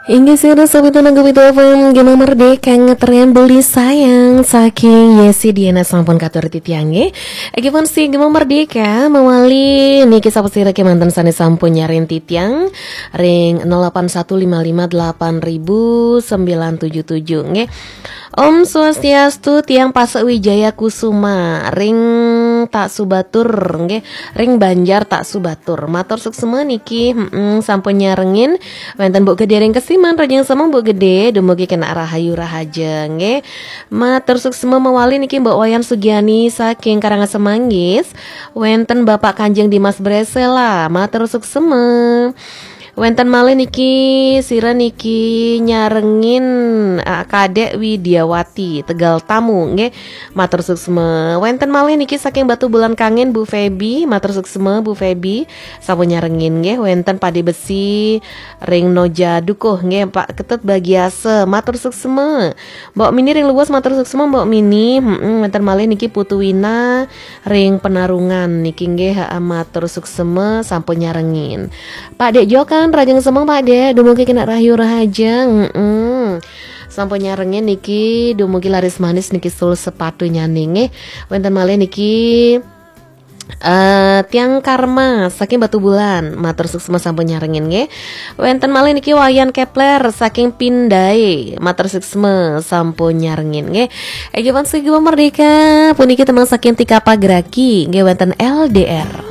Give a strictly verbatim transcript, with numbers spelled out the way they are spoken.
Hingga siaran sahabat tenaga Wito F M Gema Merdeka ngetren beli sayang saking Yesi Diana sampun katur titiange Egipan si Gema Merdeka mewali niki sapu sira ke mantan sane sampun nyarin titiang ring nol delapan satu lima lima delapan ribu sembilan tujuh tujuh nge Om Swastiastu tiang Pase Wijaya Kusuma ring tak subatur nge ring Banjar tak subatur matur suksema niki mm, sampun nyarengin wenten bu gede ring kesiman rajang sama bu gede dumugi kena rahayu rahaja nge matur suksema mewali niki Mbak Wayan Sugiani saking Karangasemanggis wenten Bapak Kanjeng Dimas Bresela matur suksema wenten malih niki sira niki nyarengin uh, Kadek Widiawati Tegal Tamu nggih matur suksema wenten malih niki saking Batu Bulan Kangen Bu Febi matur suksema Bu Febi sampun nyarengin nggih wenten Padi Besi ring Noja Dukuh nggih Pak Ketut Bagiase matur suksema Mbok Mini ring luas matur suksema Mbok Mini heeh wenten malih niki Putu Wina ring Penarungan niki nggih matur suksema sampun nyarengin Pak Dek Joka rajang semang Pak Dek dumugi kena rahayu rahaja heeh sampun nyarengin niki dumugi laris manis niki sul sepatu nyaninge wenten malih niki Uh, tiang Karma saking Batu Bulan matur suksema sampun nyarengin nge wenten malih niki Wayan Kepler saking Pindai matur suksema sampun nyarengin nge Egipan Segi Merdeka puniki temang saking Tika Pagraki nge wenten L D R